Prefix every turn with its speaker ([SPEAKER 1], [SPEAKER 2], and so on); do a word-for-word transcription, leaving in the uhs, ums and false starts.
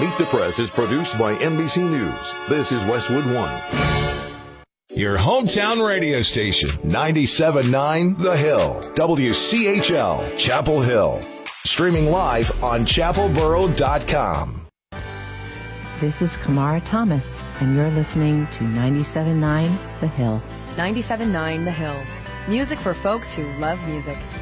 [SPEAKER 1] Meet the Press is produced by N B C News. This is Westwood One.
[SPEAKER 2] Your hometown radio station,
[SPEAKER 1] ninety-seven point nine The Hill, W C H L, Chapel Hill. Streaming live on chapel borough dot com.
[SPEAKER 3] This is Kamara Thomas, and you're listening to ninety-seven point nine The Hill.
[SPEAKER 4] ninety-seven point nine The Hill. Music for folks who love music.